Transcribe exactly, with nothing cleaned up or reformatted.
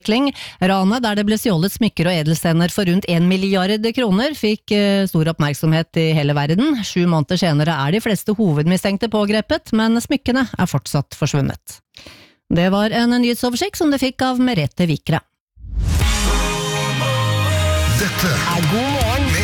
Ranet, der det ble stjålet smykker og edelstener for rundt en milliard kroner, fikk stor oppmerksomhet i hele verden. Sju måneder senere er de fleste hovedmistenkte pågrepet, men smykkene er fortsatt forsvunnet. Det var en nyhetsoversikt som du fikk av Merete Vikre. Dette er God morgen